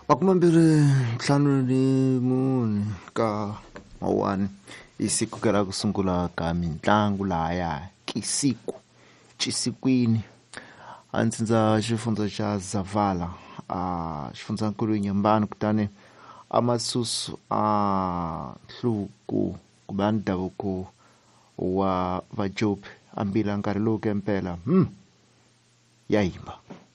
25 ni mune ka Mawuwani i siku ra ku sungula ka mitlangu lahaya Cisikwini a ntsindza xifundza xa Zavala xifundzankulu Nyembani kutani Amasusu a Nhluku kumbe ndhavuko wa Vacopi ambila nkarhi lowu kempela ya yimba.